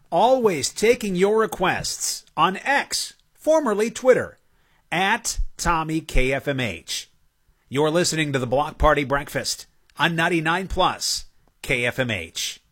Always taking your requests on X, formerly Twitter, at Tommy KFMH. You're listening to the Block Party Breakfast on 99 Plus KFMH.